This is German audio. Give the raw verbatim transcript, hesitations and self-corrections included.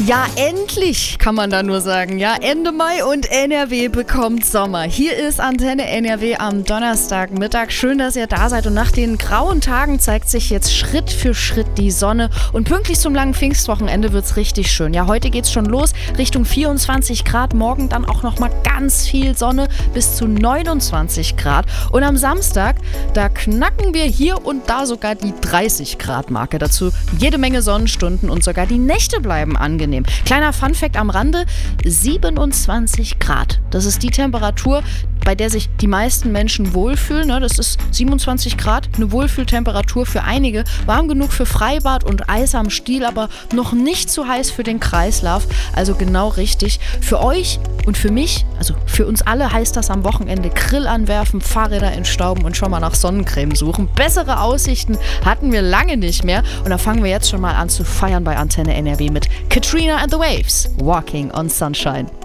Ja, endlich kann man da nur sagen. Ja, Ende Mai und N R W bekommt Sommer. Hier ist Antenne N R W am Donnerstagmittag. Schön, dass ihr da seid. Und nach den grauen Tagen zeigt sich jetzt Schritt für Schritt die Sonne. Und pünktlich zum langen Pfingstwochenende wird's richtig schön. Ja, heute geht's schon los Richtung vierundzwanzig Grad. Morgen dann auch noch mal ganz viel Sonne bis zu neunundzwanzig Grad. Und am Samstag, da knacken wir hier und da sogar die dreißig Grad Marke. Dazu jede Menge Sonnenstunden und sogar die Nächte bleiben angenehm. Kleiner Funfact am Rande, siebenundzwanzig Grad. Das ist die Temperatur, bei der sich die meisten Menschen wohlfühlen. Das ist siebenundzwanzig Grad, eine Wohlfühltemperatur für einige. Warm genug für Freibad und Eis am Stiel, aber noch nicht zu heiß für den Kreislauf. Also genau richtig. Für euch und für mich, also für uns alle, heißt das am Wochenende Grill anwerfen, Fahrräder entstauben und schon mal nach Sonnencreme suchen. Bessere Aussichten hatten wir lange nicht mehr. Und da fangen wir jetzt schon mal an zu feiern bei Antenne N R W mit Katrina and the Waves, Walking on Sunshine.